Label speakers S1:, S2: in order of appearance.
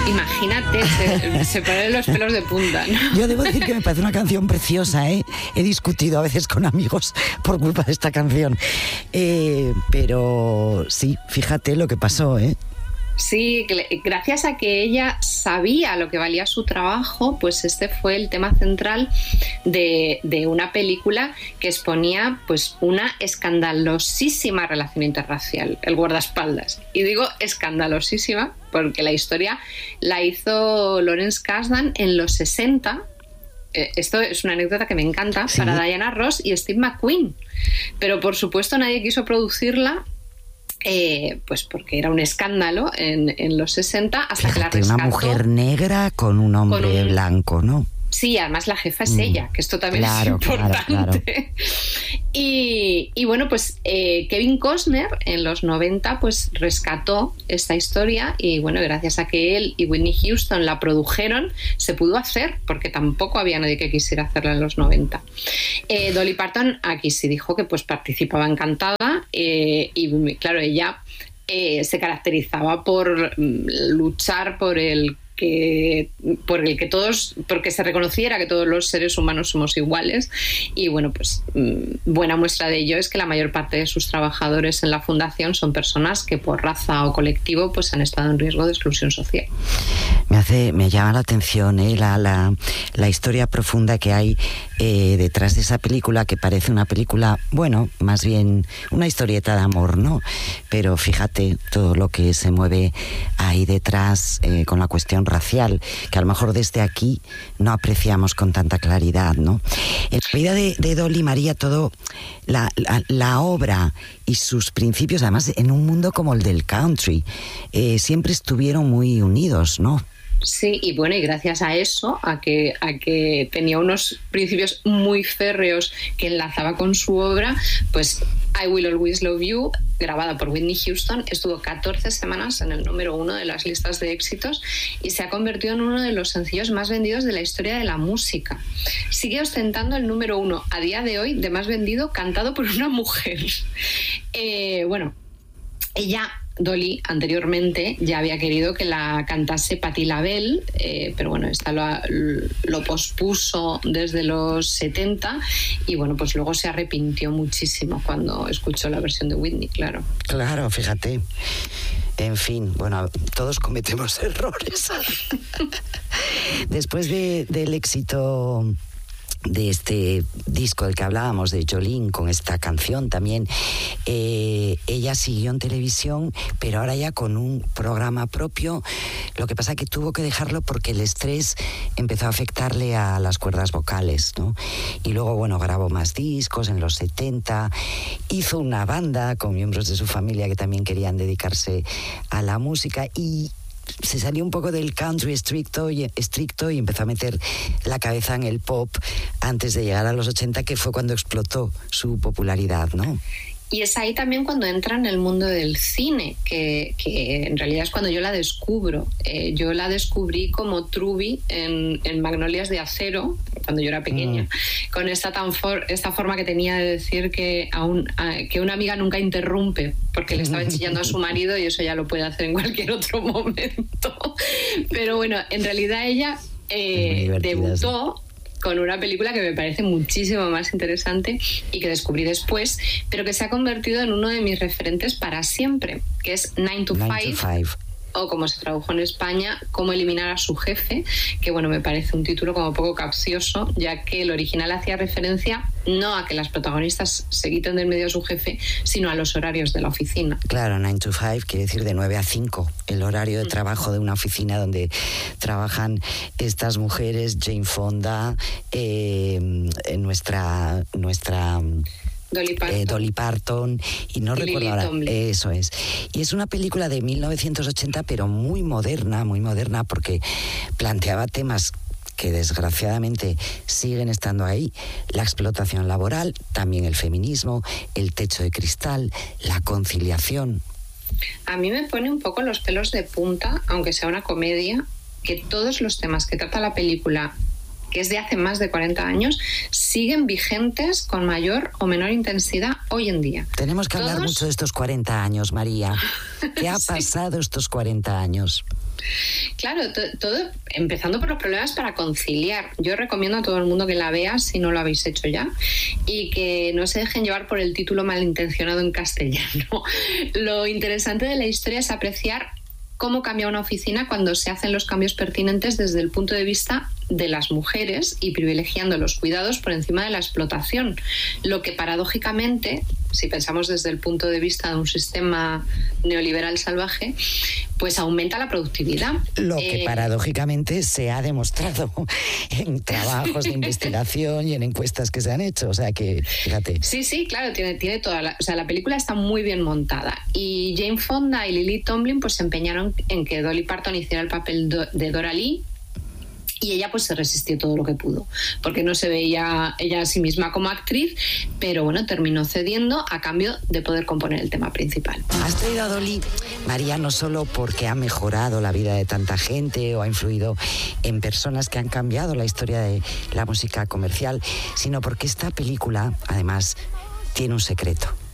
S1: Imagínate, se ponen los pelos de punta, ¿no?
S2: Yo debo decir que me parece una canción preciosa, ¿eh? He discutido a veces con amigos por culpa de esta canción. Pero sí, fíjate lo que pasó, ¿eh?
S1: Sí, gracias a que ella sabía lo que valía su trabajo, pues este fue el tema central de una película que exponía pues una escandalosísima relación interracial, el guardaespaldas. Y digo escandalosísima porque la historia la hizo Lawrence Kasdan en los 60. Esto es una anécdota que me encanta, ¿sí? Para Diana Ross y Steve McQueen. Pero por supuesto nadie quiso producirla. Pues porque era un escándalo en los 60 hasta que la rescató.
S2: Una mujer negra con un hombre blanco, ¿no?
S1: Sí, además la jefa es ella, que esto también es importante. Claro. Y bueno, pues Kevin Costner en los 90 pues rescató esta historia y bueno, gracias a que él y Whitney Houston la produjeron, se pudo hacer, porque tampoco había nadie que quisiera hacerla en los 90. Dolly Parton aquí sí dijo que pues participaba encantada y claro, ella se caracterizaba por luchar por el que todos, porque se reconociera que todos los seres humanos somos iguales y bueno, pues buena muestra de ello es que la mayor parte de sus trabajadores en la fundación son personas que por raza o colectivo pues han estado en riesgo de exclusión social.
S2: Me llama la atención la historia profunda que hay detrás de esa película, que parece una película, bueno, más bien una historieta de amor, ¿no? Pero fíjate todo lo que se mueve ahí detrás con la cuestión racial, que a lo mejor desde aquí no apreciamos con tanta claridad, ¿no? En la vida de Dolly María, todo la obra y sus principios, además en un mundo como el del country, siempre estuvieron muy unidos, ¿no?
S1: Sí, y bueno, y gracias a eso, a que tenía unos principios muy férreos que enlazaba con su obra, pues I Will Always Love You, grabada por Whitney Houston, estuvo 14 semanas en el número 1 de las listas de éxitos y se ha convertido en uno de los sencillos más vendidos de la historia de la música. Sigue ostentando el número 1 a día de hoy de más vendido cantado por una mujer. Bueno, ella... Dolly anteriormente ya había querido que la cantase Patti LaBelle, pero bueno, esta lo pospuso desde los 70 y bueno, pues luego se arrepintió muchísimo cuando escuchó la versión de Whitney, claro.
S2: Claro, fíjate. En fin, bueno, todos cometemos errores. Después del éxito de este disco del que hablábamos, de Jolene, con esta canción también, ella siguió en televisión, pero ahora ya con un programa propio. Lo que pasa es que tuvo que dejarlo porque el estrés empezó a afectarle a las cuerdas vocales, ¿no? Y luego, bueno, grabó más discos en los 70, hizo una banda con miembros de su familia que también querían dedicarse a la música y se salió un poco del country estricto y empezó a meter la cabeza en el pop antes de llegar a los 80, que fue cuando explotó su popularidad, ¿no?
S1: Y es ahí también cuando entra en el mundo del cine, que en realidad es cuando yo la descubro. Yo la descubrí como Truby en Magnolias de Acero, cuando yo era pequeña, con esta forma que tenía de decir que una amiga nunca interrumpe, porque le estaba enseñando a su marido y eso ya lo puede hacer en cualquier otro momento. Pero bueno, en realidad ella debutó con una película que me parece muchísimo más interesante y que descubrí después, pero que se ha convertido en uno de mis referentes para siempre, que es 9 to 5, o como se tradujo en España, Cómo eliminar a su jefe, que bueno, me parece un título como poco capcioso, ya que el original hacía referencia no a que las protagonistas se quiten del medio a su jefe, sino a los horarios de la oficina.
S2: Claro, 9 to 5 quiere decir de 9 a 5, el horario de trabajo de una oficina donde trabajan estas mujeres, Jane Fonda, nuestra Dolly Parton y no recuerdo ahora, eso es. Y es una película de 1980, pero muy moderna porque planteaba temas que desgraciadamente siguen estando ahí: la explotación laboral, también el feminismo, el techo de cristal, la conciliación.
S1: A mí me pone un poco los pelos de punta, aunque sea una comedia, que todos los temas que trata la película que es de hace más de 40 años, siguen vigentes con mayor o menor intensidad hoy en día.
S2: Tenemos que hablar mucho de estos 40 años, María. ¿Qué ha pasado estos 40 años?
S1: Claro, todo empezando por los problemas para conciliar. Yo recomiendo a todo el mundo que la vea si no lo habéis hecho ya y que no se dejen llevar por el título malintencionado en castellano. Lo interesante de la historia es apreciar cómo cambia una oficina cuando se hacen los cambios pertinentes desde el punto de vista de las mujeres y privilegiando los cuidados por encima de la explotación, lo que paradójicamente, si pensamos desde el punto de vista de un sistema neoliberal salvaje, pues aumenta la productividad.
S2: Lo que paradójicamente se ha demostrado en trabajos de investigación y en encuestas que se han hecho, o sea que, fíjate.
S1: Sí, claro, tiene toda la película está muy bien montada y Jane Fonda y Lily Tomlin pues se empeñaron en que Dolly Parton hiciera el papel de Dora Lee. Y ella pues se resistió todo lo que pudo, porque no se veía ella a sí misma como actriz, pero bueno, terminó cediendo a cambio de poder componer el tema principal.
S2: Has traído a Dolly, María, no solo porque ha mejorado la vida de tanta gente o ha influido en personas que han cambiado la historia de la música comercial, sino porque esta película, además, tiene un secreto.